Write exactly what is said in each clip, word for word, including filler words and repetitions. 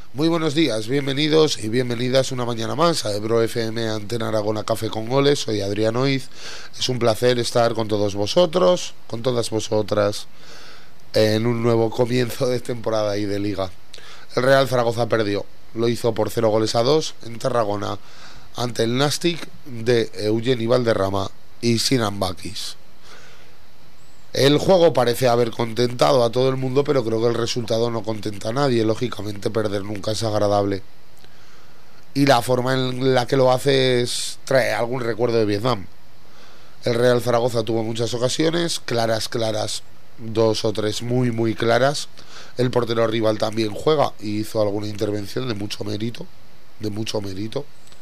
Muy buenos días, bienvenidos y bienvenidas una mañana más a Ebro F M Antena Aragona Café con Goles. Soy Adrián Oiz. Es un placer estar con todos vosotros, con todas vosotras, en un nuevo comienzo de temporada y de liga. El Real Zaragoza perdió, lo hizo por cero goles a dos en Tarragona ante el Nàstic de Eugeni Valderrama y Sinan Bakis. El juego parece haber contentado a todo el mundo, pero creo que el resultado no contenta a nadie. Lógicamente, perder nunca es agradable. Y la forma en la que lo hace es trae algún recuerdo de Vietnam. El Real Zaragoza tuvo muchas ocasiones, claras, claras, dos o tres muy, muy claras. El portero rival también juega y hizo alguna intervención de mucho mérito, de mucho mérito.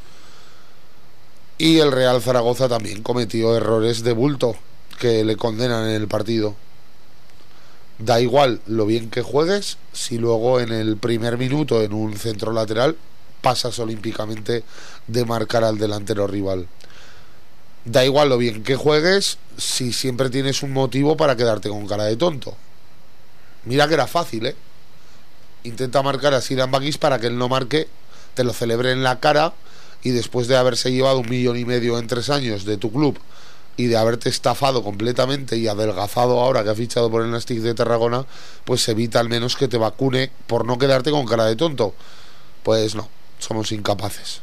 Y el Real Zaragoza también cometió errores de bulto que le condenan en el partido. Da igual lo bien que juegues si luego en el primer minuto en un centro lateral pasas olímpicamente de marcar al delantero rival. Da igual lo bien que juegues si siempre tienes un motivo para quedarte con cara de tonto. Mira que era fácil, ¿eh? Intenta marcar a Sinan Bakis para que él no marque, te lo celebre en la cara, y después de haberse llevado un millón y medio en tres años de tu club y de haberte estafado completamente y adelgazado ahora que ha fichado por el Nàstic de Tarragona, pues evita al menos que te vacune por no quedarte con cara de tonto. Pues no, somos incapaces.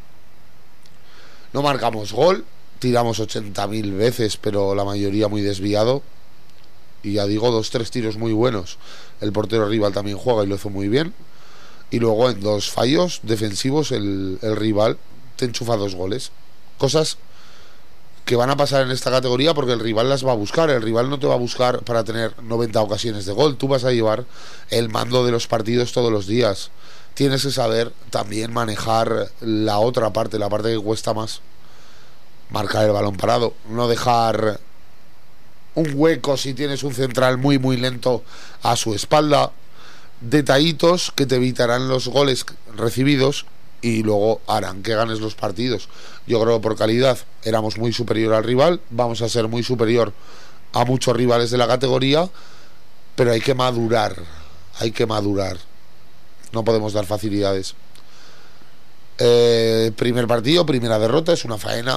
No marcamos gol, tiramos ochenta mil veces, pero la mayoría muy desviado. Y ya digo, dos, tres tiros muy buenos. El portero rival también juega y lo hizo muy bien. Y luego en dos fallos defensivos el, el rival te enchufa dos goles. Cosas que van a pasar en esta categoría porque el rival las va a buscar. El rival no te va a buscar para tener noventa ocasiones de gol. Tú vas a llevar el mando de los partidos todos los días. Tienes que saber también manejar la otra parte, la parte que cuesta más. Marcar el balón parado, no dejar un hueco si tienes un central muy muy lento a su espalda. Detallitos que te evitarán los goles recibidos y luego harán que ganes los partidos. Yo creo que por calidad éramos muy superior al rival, vamos a ser muy superior a muchos rivales de la categoría, pero hay que madurar, hay que madurar, no podemos dar facilidades. Eh, primer partido, primera derrota, es una faena,